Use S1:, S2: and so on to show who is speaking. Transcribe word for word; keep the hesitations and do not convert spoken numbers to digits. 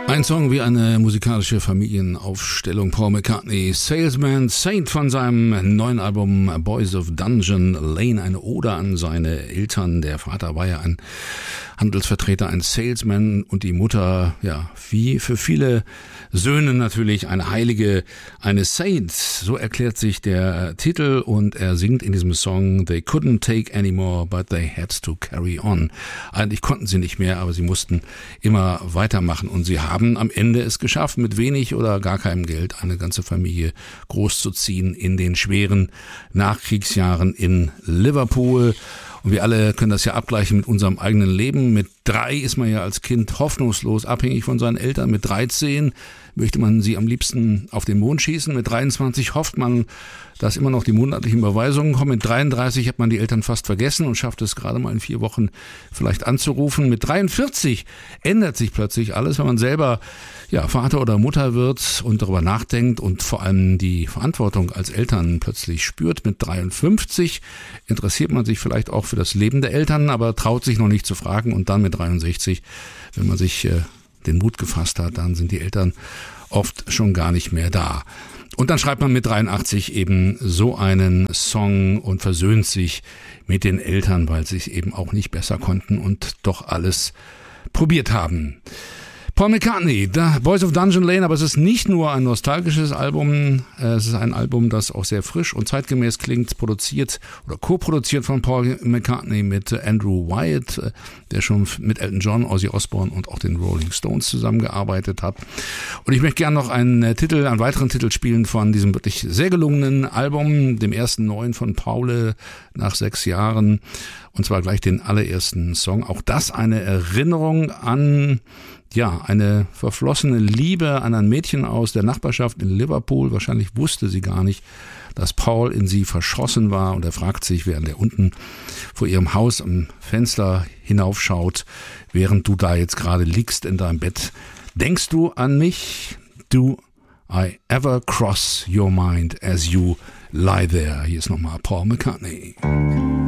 S1: Ein Song wie eine musikalische Familienaufstellung. Paul McCartney, Salesman Saint von seinem neuen Album Boys of Dungeon Lane, eine Ode an seine Eltern. Der Vater war ja ein Handelsvertreter, ein Salesman und die Mutter, ja, wie für viele Söhne natürlich eine Heilige, eine Saint. So erklärt sich der Titel und er singt in diesem Song They couldn't take anymore, but they had to carry on. Eigentlich konnten sie nicht mehr, aber sie mussten immer weitermachen und sie haben am Ende es geschafft, mit wenig oder gar keinem Geld eine ganze Familie großzuziehen in den schweren Nachkriegsjahren in Liverpool. Und wir alle können das ja abgleichen mit unserem eigenen Leben. Mit drei ist man ja als Kind hoffnungslos abhängig von seinen Eltern. Mit dreizehn möchte man sie am liebsten auf den Mond schießen. Mit dreiundzwanzig hofft man, dass immer noch die monatlichen Überweisungen kommen. Mit dreiunddreißig hat man die Eltern fast vergessen und schafft es gerade mal in vier Wochen vielleicht anzurufen. Mit dreiundvierzig ändert sich plötzlich alles, wenn man selber ja Vater oder Mutter wird und darüber nachdenkt und vor allem die Verantwortung als Eltern plötzlich spürt. Mit dreiundfünfzig interessiert man sich vielleicht auch für das Leben der Eltern, aber traut sich noch nicht zu fragen. Und dann mit dreiundsechzig, wenn man sich äh, den Mut gefasst hat, dann sind die Eltern oft schon gar nicht mehr da. Und dann schreibt man mit dreiundachtzig eben so einen Song und versöhnt sich mit den Eltern, weil sie es eben auch nicht besser konnten und doch alles probiert haben. Paul McCartney, The Boys of Dungeon Lane, aber es ist nicht nur ein nostalgisches Album, es ist ein Album, das auch sehr frisch und zeitgemäß klingt, produziert oder co-produziert von Paul McCartney mit Andrew Wyatt, der schon mit Elton John, Ozzy Osbourne und auch den Rolling Stones zusammengearbeitet hat. Und ich möchte gerne noch einen Titel, einen weiteren Titel spielen von diesem wirklich sehr gelungenen Album, dem ersten neuen von Paul nach sechs Jahren, und zwar gleich den allerersten Song. Auch das eine Erinnerung an ja, eine verflossene Liebe an ein Mädchen aus der Nachbarschaft in Liverpool. Wahrscheinlich wusste sie gar nicht, dass Paul in sie verschossen war. Und er fragt sich, während er unten vor ihrem Haus am Fenster hinaufschaut, während du da jetzt gerade liegst in deinem Bett, denkst du an mich? Do I ever cross your mind as you lie there? Hier ist nochmal Paul McCartney.